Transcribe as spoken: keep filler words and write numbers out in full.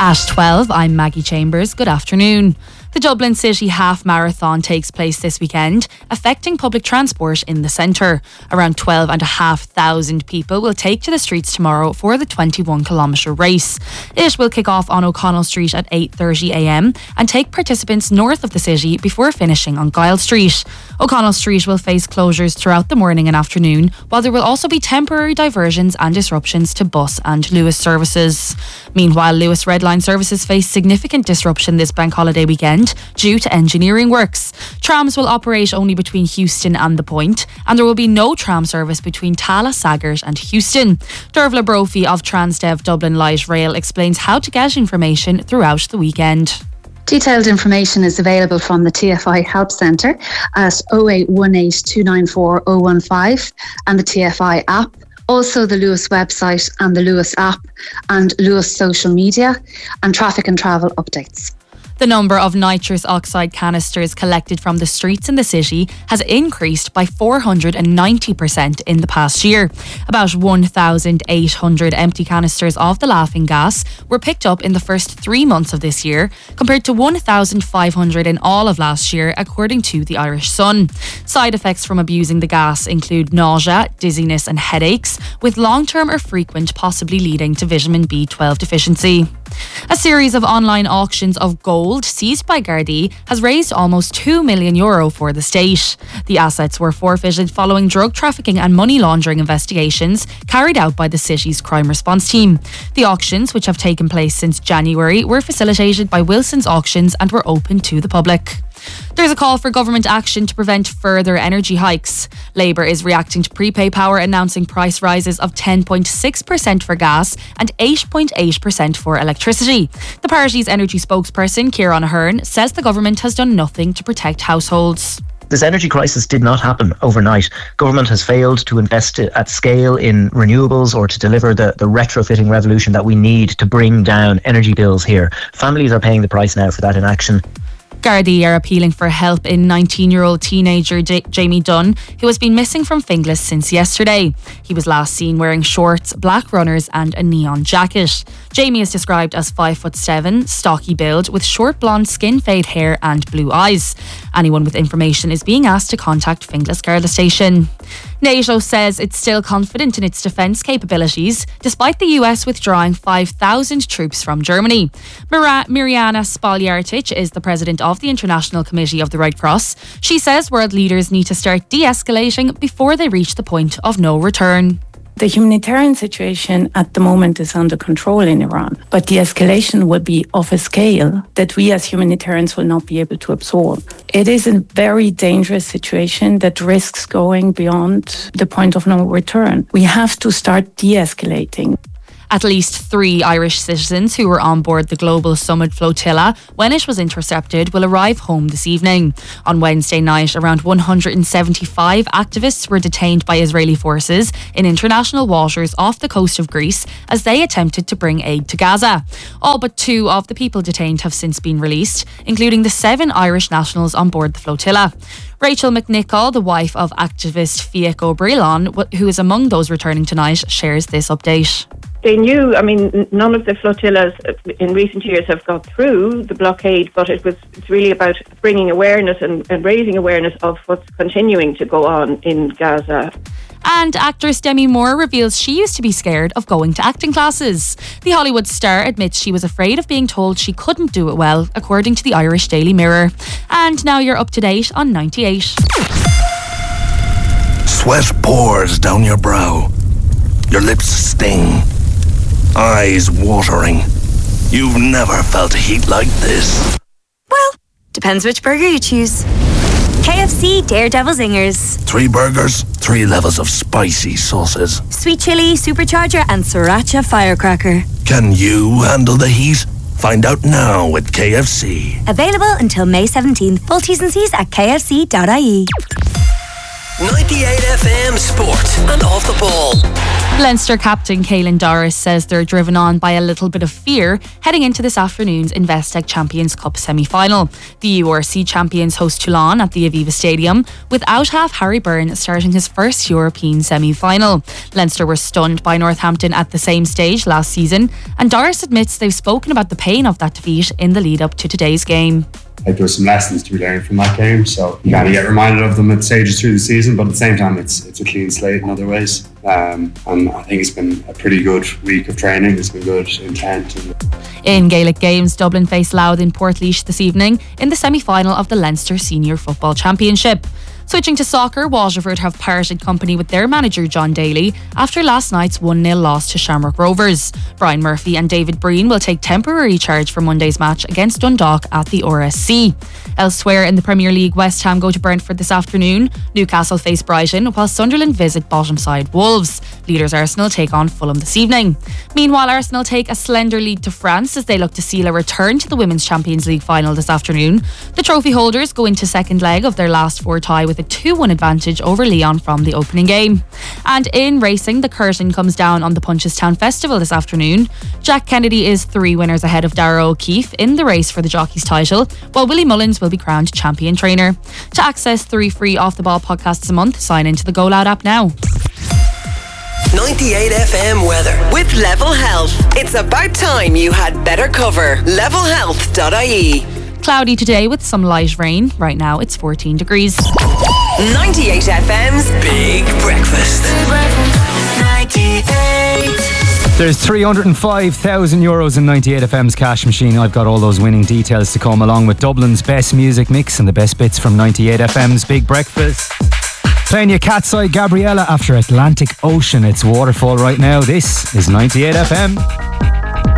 At twelve, I'm Maggie Chambers. Good afternoon. The Dublin City Half Marathon takes place this weekend, affecting public transport in the centre. Around twelve and a half thousand people will take to the streets tomorrow for the twenty-one kilometre race. It will kick off on O'Connell Street at eight thirty a m and take participants north of the city before finishing on Guile Street. O'Connell Street will face closures throughout the morning and afternoon, while there will also be temporary diversions and disruptions to bus and Lewis services. Meanwhile, Lewis Red Line services face significant disruption this bank holiday weekend due to engineering works. Trams will operate only between Houston and the Point, and there will be no tram service between Tala, Saggart and Houston. Dervla Brophy of Transdev Dublin Light Rail explains how to get information throughout the weekend. Detailed information is available from the T F I Help Centre at oh eight one eight, two nine four, oh one five and the T F I app. Also the Lewis website and the Lewis app and Lewis social media and traffic and travel updates. The number of nitrous oxide canisters collected from the streets in the city has increased by four hundred ninety percent in the past year. About one thousand eight hundred empty canisters of the laughing gas were picked up in the first three months of this year, compared to one thousand five hundred in all of last year, according to the Irish Sun. Side effects from abusing the gas include nausea, dizziness and headaches, with long-term or frequent possibly leading to vitamin B twelve deficiency. A series of online auctions of gold seized by Gardaí has raised almost two million euro for the state. The assets were forfeited following drug trafficking and money laundering investigations carried out by the city's crime response team. The auctions, which have taken place since January, were facilitated by Wilson's Auctions and were open to the public. There's a call for government action to prevent further energy hikes. Labour is reacting to Prepay Power announcing price rises of ten point six percent for gas and eight point eight percent for electricity. The party's energy spokesperson, Ciarán Ahern, says the government has done nothing to protect households. This energy crisis did not happen overnight. Government has failed to invest at scale in renewables or to deliver the, the retrofitting revolution that we need to bring down energy bills here. Families are paying the price now for that inaction. Gardaí are appealing for help in nineteen-year-old teenager J- Jamie Dunn, who has been missing from Finglas since yesterday. He was last seen wearing shorts, black runners and a neon jacket. Jamie is described as five foot seven, stocky build, with short blonde skin fade hair and blue eyes. Anyone with information is being asked to contact Finglas Garda Station. NATO says it's still confident in its defence capabilities, despite the U S withdrawing five thousand troops from Germany. Mir- Mirjana Spaljartic is the president of the International Committee of the Red Cross. She says world leaders need to start de-escalating before they reach the point of no return. The humanitarian situation at the moment is under control in Iran, but the escalation will be of a scale that we as humanitarians will not be able to absorb. It is a very dangerous situation that risks going beyond the point of no return. We have to start de-escalating. At least three Irish citizens who were on board the Global Summit flotilla when it was intercepted will arrive home this evening. On Wednesday night, around one hundred seventy-five activists were detained by Israeli forces in international waters off the coast of Greece as they attempted to bring aid to Gaza. All but two of the people detained have since been released, including the seven Irish nationals on board the flotilla. Rachel McNichol, the wife of activist Fiaco Brilon, who is among those returning tonight, shares this update. They knew, I mean, none of the flotillas in recent years have got through the blockade, but it was it's really about bringing awareness and, and raising awareness of what's continuing to go on in Gaza. And actress Demi Moore reveals she used to be scared of going to acting classes. The Hollywood star admits she was afraid of being told she couldn't do it well, according to the Irish Daily Mirror. And now you're up to date on ninety-eight. Sweat pours down your brow. Your lips sting. Eyes watering. You've never felt heat like this. Well, depends which burger you choose. K F C Daredevil Zingers. Three burgers, three levels of spicy sauces. Sweet chili, supercharger and sriracha firecracker. Can you handle the heat? Find out now at K F C. Available until May seventeenth. Full T's and C's at k f c dot I E. ninety-eight F M Sport and Off the Ball. Leinster captain Caelan Doris says they're driven on by a little bit of fear heading into this afternoon's Investec Champions Cup semi-final. The U R C champions host Toulon at the Aviva Stadium, with out-half Harry Byrne starting his first European semi-final. Leinster were stunned by Northampton at the same stage last season, and Doris admits they've spoken about the pain of that defeat in the lead-up to today's game. Like, there were some lessons to be learned from that game, so you kind of get reminded of them at stages through the season, but at the same time it's it's a clean slate in other ways. Um, and I think it's been a pretty good week of training. It's been good intent. And in Gaelic games, Dublin face Louth in Portlaoise this evening in the semi-final of the Leinster Senior Football Championship. Switching to soccer, Waterford have parted company with their manager John Daly after last night's one nil loss to Shamrock Rovers. Brian Murphy and David Breen will take temporary charge for Monday's match against Dundalk at the R S C. Elsewhere in the Premier League, West Ham go to Brentford this afternoon. Newcastle face Brighton, while Sunderland visit bottom side Wolves. Leaders Arsenal take on Fulham this evening. Meanwhile, Arsenal take a slender lead to France as they look to seal a return to the Women's Champions League final this afternoon. The trophy holders go into second leg of their last four tie with a two one advantage over Lyon from the opening game. And in racing, the curtain comes down on the Punchestown Festival this afternoon. Jack Kennedy is three winners ahead of Darragh O'Keefe in the race for the jockey's title, while Willie Mullins will be crowned champion trainer. To access three free Off the Ball podcasts a month, sign into the Go Loud app now. ninety-eight F M weather with Level Health. It's about time you had better cover. level health dot I E. Cloudy today with some light rain. Right now it's fourteen degrees. ninety-eight F M's Big Breakfast. Big Breakfast. ninety-eight. There's three hundred five thousand euros in ninety-eight F M's cash machine. I've got all those winning details to come, along with Dublin's best music mix and the best bits from ninety-eight F M's Big Breakfast. Playing you Cat's Eye Gabriella after Atlantic Ocean. It's Waterfall right now. This is ninety-eight F M.